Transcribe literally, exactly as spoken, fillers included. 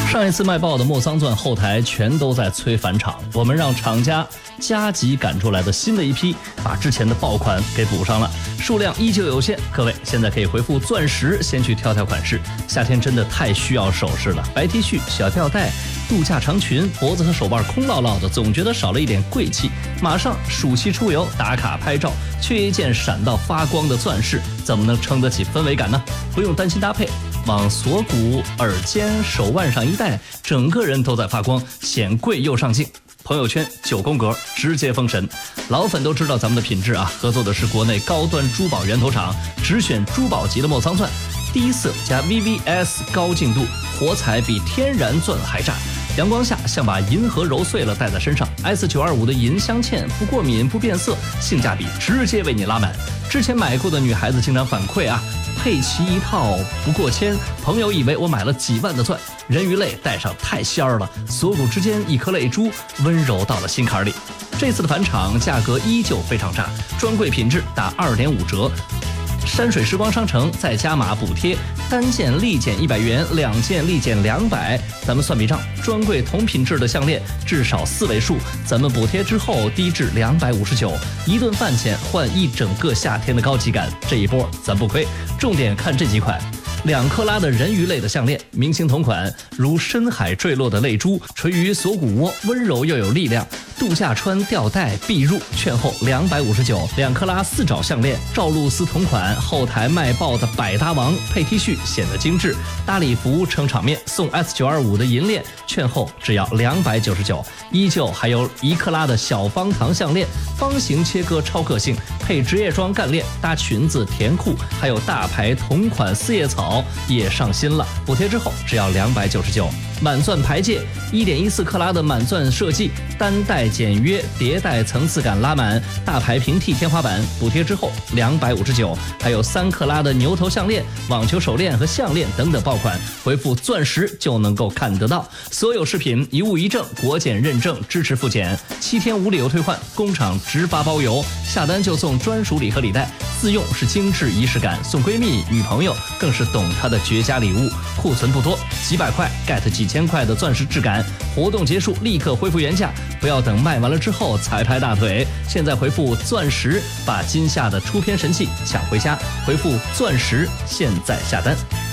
上一次卖爆的莫桑钻后台全都在催返场，我们让厂家加急赶出来的新的一批，把之前的爆款给补上了，数量依旧有限。各位现在可以回复钻石，先去挑挑款式。夏天真的太需要首饰了，白 T 恤、小吊带、度假长裙，脖子和手腕空落落的，总觉得少了一点贵气。马上暑期出游打卡拍照，缺一件闪到发光的钻饰，怎么能撑得起氛围感呢？不用担心搭配。往锁骨、耳尖、手腕上一戴，整个人都在发光，显贵又上镜。朋友圈九宫格直接封神，老粉都知道咱们的品质啊！合作的是国内高端珠宝源头厂，只选珠宝级的莫桑钻，低色加 V V S 高净度，火彩比天然钻还炸。阳光下像把银河揉碎了戴在身上。S 九二五的银镶嵌不过敏不变色，性价比直接为你拉满。之前买过的女孩子经常反馈啊，配齐一套不过千，朋友以为我买了几万的钻，人鱼泪戴上太仙儿了，锁骨之间一颗泪珠温柔到了心坎里。这次的返场价格依旧非常炸，专柜品质打 二点五 折。山水时光商城再加码补贴，单件立减一百元，两件立减两百。咱们算笔账，专柜同品质的项链至少四位数，咱们补贴之后低至两百五十九，一顿饭钱换一整个夏天的高级感，这一波咱不亏。重点看这几款。两克拉的人鱼类的项链，明星同款，如深海坠落的泪珠，垂于锁骨窝，温柔又有力量。度假穿吊带必入，券后两百五十九。两克拉四爪项链，赵露思同款，后台卖爆的百搭王，配 T 恤显得精致。搭礼服撑场面，送 S 九二五的银链，券后只要两百九十九。依旧还有一克拉的小方糖项链，方形切割超个性，配职业装干链，搭裙子甜裤，还有大牌同款四叶草也上新了，补贴之后只要两百九十九。满钻牌戒 一点一四 克拉的满钻设计，单带简约，叠带层次感拉满，大牌平替天花板，补贴之后两百五十九。还有三克拉的牛头项链、网球手链和项链等等爆款，回复钻石就能够看得到。所有饰品一物一证，国检认证，支持复检，七天无理由退换，工厂直发包邮，下单就送专属礼盒礼袋，自用是精致仪式感，送闺蜜女朋友更是懂她的绝佳礼物。库存不多，几百块 get 几千块的钻石质感，活动结束立刻恢复原价，不要等卖完了之后才拍大腿。现在回复钻石，把今夏的出片神器抢回家，回复钻石，现在下单。